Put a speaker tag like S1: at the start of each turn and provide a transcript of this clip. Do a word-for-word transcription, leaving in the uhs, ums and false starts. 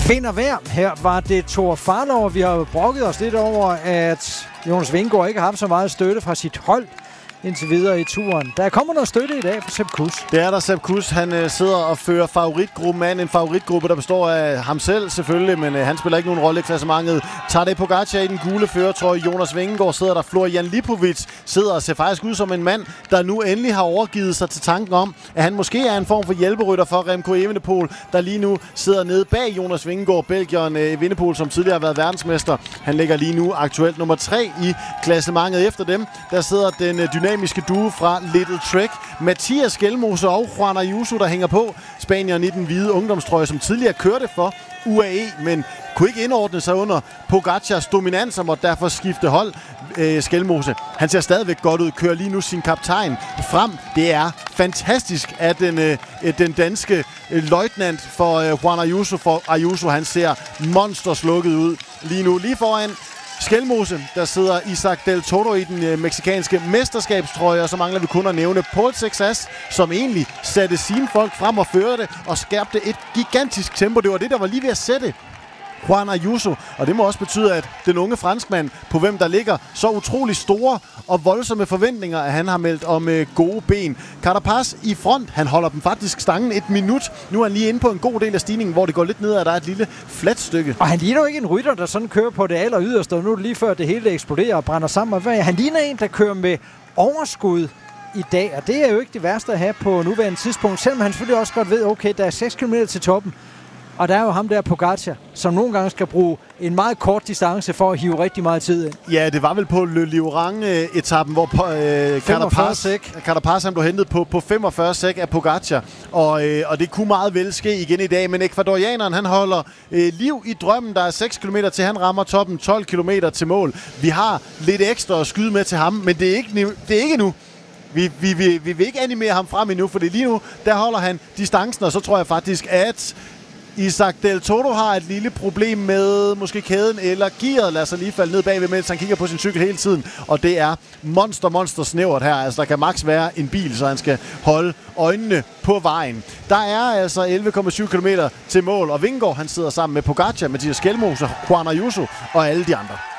S1: Vind og vejr. Her var det Thor Farlov. Vi har brokket os lidt over, at Jonas Vingegaard ikke har haft så meget støtte fra sit hold indtil videre i turen. Der kommer noget støtte i dag for Sepp Kuss.
S2: Det er der. Sepp Kuss, han øh, sidder og fører favoritgruppen an. En favoritgruppe, der består af ham selv selvfølgelig, men øh, han spiller ikke nogen rolle i klassementet. Tadej Pogacar i den gule førertrøje. Jonas Vingegaard sidder der. Florian Lipovic sidder og ser faktisk ud som en mand, der nu endelig har overgivet sig til tanken om, at han måske er en form for hjælperytter for Remco Evenepoel, der lige nu sidder nede bag Jonas Vingegaard. Belgieren øh, Evenepoel, som tidligere har været verdensmester. Han ligger lige nu aktuelt nummer tre i klassementet. Efter dem, der sidder den øh, dynamiske duo fra Little Trek. Mathias Skelmose og Juan Ayuso, der hænger på. Spanieren i den hvide ungdomstrøje, som tidligere kørte for U A E, men kunne ikke indordne sig under Pogacars dominans og måtte derfor skifte hold. Øh, Skelmose, han ser stadigvæk godt ud, kører lige nu sin kaptajn frem. Det er fantastisk, at den, øh, den danske øh, løjtnant for øh, Juan Ayuso, for Ayuso, han ser monsterslukket ud lige nu. Lige foran Skelmose, der sidder Isaac Del Toro i den øh, meksikanske mesterskabstrøje, og så mangler vi kun at nævne Paul Sexas, som egentlig satte sine folk frem og førte og skabte et gigantisk tempo. Det var det, der var lige ved at sætte Juan Ayuso, og det må også betyde, at den unge franskmand, på hvem der ligger så utrolig store og voldsomme forventninger, at han har meldt om øh, gode ben. Carapaz i front, han holder dem faktisk stangen et minut. Nu er han lige inde på en god del af stigningen, hvor det går lidt ned, og der er et lille fladt stykke.
S1: Og han ligner jo ikke en rytter, der sådan kører på det aller yderste, og nu er det lige før det hele eksploderer og brænder sammen. Han ligner en, der kører med overskud i dag, og det er jo ikke det værste at have på nuværende tidspunkt, selvom han selvfølgelig også godt ved, okay, der er seks kilometer til toppen. Og der er jo ham der Pogacar, som nogle gange skal bruge en meget kort distance for at hive rigtig meget tid ind.
S2: Ja, det var vel på Le Liorang-etappen, hvor øh, Carapaz, Carapaz han blev hentet på, på femogfyrre sek af Pogacar. Og, øh, og det kunne meget vel ske igen i dag, men ecuadorianeren han holder øh, liv i drømmen. Der er seks kilometer til han rammer toppen, tolv kilometer til mål. Vi har lidt ekstra at skyde med til ham, men det er ikke, det er ikke nu. Vi, vi, vi, vi vil ikke animere ham frem endnu, for lige nu, der holder han distancen, og så tror jeg faktisk, at Isaac Del Toro har et lille problem med måske kæden eller gearet. Lad sig lige falde ned bagved, mens han kigger på sin cykel hele tiden. Og det er monster, monster snævert her. Altså, der kan maks være en bil, så han skal holde øjnene på vejen. Der er altså elleve komma syv kilometer til mål, og Vingegaard, han sidder sammen med Pogacar, Mathias Skelmose, Juan Ayuso og alle de andre.